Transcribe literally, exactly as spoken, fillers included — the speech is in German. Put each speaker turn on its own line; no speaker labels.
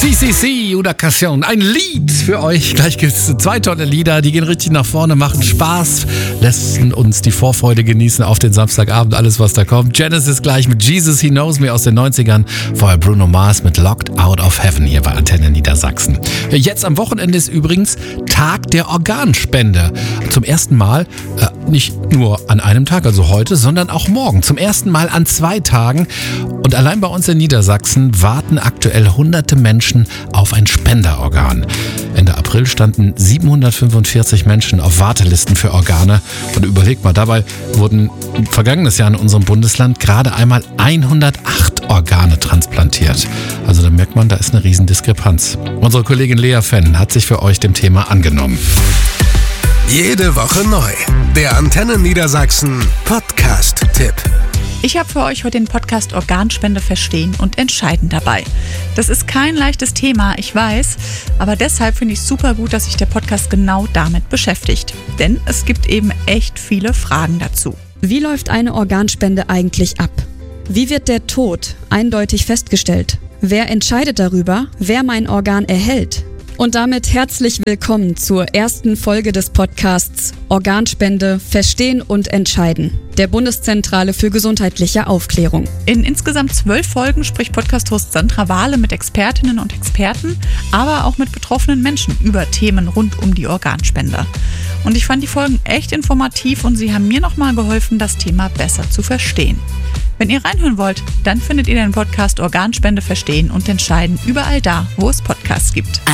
C C C, Una Canción, ein Lied für euch. Gleich gibt es zwei tolle Lieder, die gehen richtig nach vorne, machen Spaß, lassen uns die Vorfreude genießen auf den Samstagabend, alles was da kommt. Genesis gleich mit Jesus, He Knows Me aus den neunzigern, vorher Bruno Mars mit Locked Out of Heaven hier bei Antenne Niedersachsen. Jetzt am Wochenende ist übrigens Tag der Organspende. Zum ersten Mal, äh, nicht nur an einem Tag, also heute, sondern auch morgen. Zum ersten Mal an zwei Tagen. Und allein bei uns in Niedersachsen warten aktuell hunderte Menschen auf ein Spenderorgan. Ende April standen siebenhundertfünfundvierzig Menschen auf Wartelisten für Organe. Und überlegt mal, dabei wurden im vergangenes Jahr in unserem Bundesland gerade einmal hundertacht Organe transplantiert. Also da merkt man, da ist eine Riesendiskrepanz. Unsere Kollegin Lea Fenn hat sich für euch dem Thema angenommen.
Jede Woche neu. Der Antenne Niedersachsen Podcast-Tipp.
Ich habe für euch heute den Podcast Organspende verstehen und entscheiden dabei. Das ist kein leichtes Thema, ich weiß, aber deshalb finde ich es super gut, dass sich der Podcast genau damit beschäftigt. Denn es gibt eben echt viele Fragen dazu.
Wie läuft eine Organspende eigentlich ab? Wie wird der Tod eindeutig festgestellt? Wer entscheidet darüber, wer mein Organ erhält? Und damit herzlich willkommen zur ersten Folge des Podcasts Organspende verstehen und entscheiden, der Bundeszentrale für gesundheitliche Aufklärung.
In insgesamt zwölf Folgen spricht Podcast-Host Sandra Wahle mit Expertinnen und Experten, aber auch mit betroffenen Menschen über Themen rund um die Organspende. Und ich fand die Folgen echt informativ und sie haben mir nochmal geholfen, das Thema besser zu verstehen. Wenn ihr reinhören wollt, dann findet ihr den Podcast Organspende verstehen und entscheiden überall da, wo es Podcasts gibt.